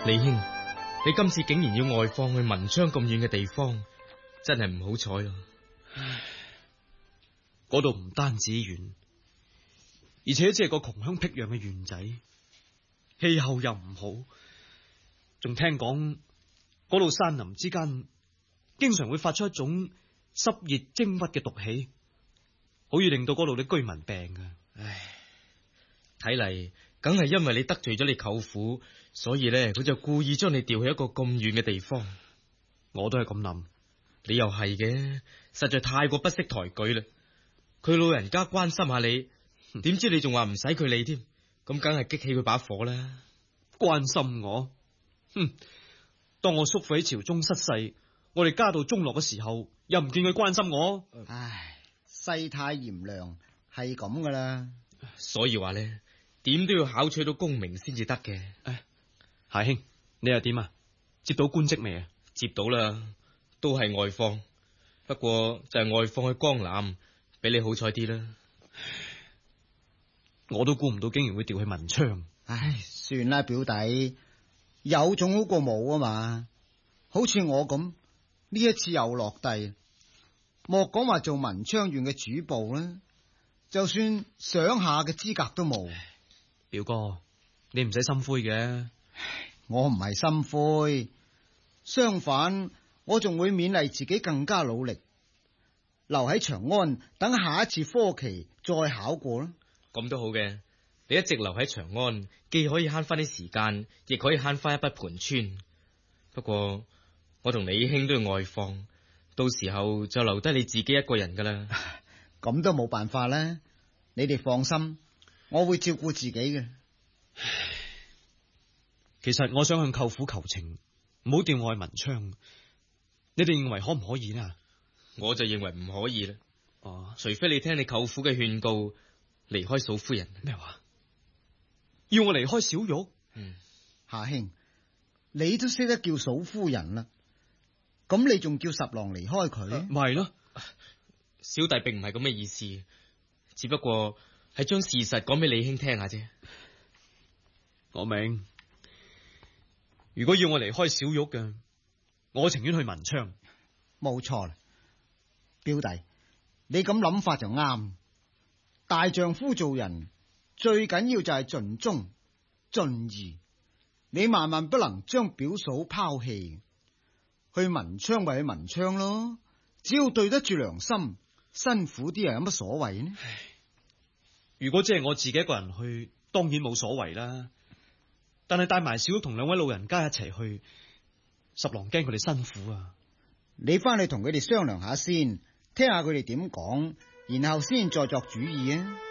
李兄，你今次竟然要外放去文昌咁遠嘅地方，真係唔好彩咯。 嗰度唔單止遠，而且只係個窮鄉僻壤嘅縣仔，氣候又唔好，仲聽講嗰度山林之間經常會發出一種濕熱蒸鬱嘅毒氣，好易令到嗰度啲居民病㗎。 唉，睇嚟梗係因為你得罪咗你舅父，所以咧佢就故意將你調去一個咁遠嘅地方。 我都係咁諗。 你又係嘅，實在太過不識抬舉啦。佢老人家關心下你，點知你仲話唔使佢理添，咁梗係激起佢把火啦。 關心我？當我叔父喺朝中失勢，我哋家道中落嘅時候，又唔見佢關心我。 唉，世態炎涼係咁噶啦。 所以話咧，點都要考取到功名先至得嘅。 夏兄，你又點啊？接到官職未啊？ 接到啦，都係外放，不過就係外放去江南，俾你好彩啲啦。 我都估唔到竟然會調去文昌。 唉，算啦，表弟，有總好過冇啊嘛。好似我咁，呢一次又落第，莫講話做文昌縣嘅主簿啦，就算想下嘅資格都冇。 表哥，你唔使心灰嘅。 我唔係心灰，相反，我仲會勉勵自己更加努力，留喺長安等下一次科期再考過啦。 咁都好嘅，你一直留喺長安，既可以慳翻啲時間，亦可以慳翻一筆盤川。不過我同李兄都要外放，到時候就留低你自己一個人噶啦。 咁都冇辦法啦，你哋放心，我會照顧自己嘅。 其實我想向舅父求情，唔好調我去文昌。你哋認為可唔可以呢？ 我就認為唔可以啦。除非你聽你舅父嘅勸告，離開嫂夫人。 咩話？要我離開小玉？ 夏兄，你都識得叫嫂夫人啦，咁你仲叫十郎離開佢？ 咪係咯， 小弟並唔係咁嘅意思，只不過係將事實講俾李兄聽下啫。 我明。如果要我離開小玉嘅，我情願去文昌。 冇錯啦，表弟，你咁諗法就啱。大丈夫做人最緊要就係盡忠盡義，你萬萬不能將表嫂拋棄。去文昌咪去文昌咯，只要對得住良心，辛苦啲又有乜所謂呢？ 如果只係我自己一個人去，當然冇所謂啦。但係帶埋小玉同兩位老人家一齊去，十郎驚佢哋辛苦啊。 你翻去同佢哋商量下先，聽下佢哋點講，然後先再作主意啊。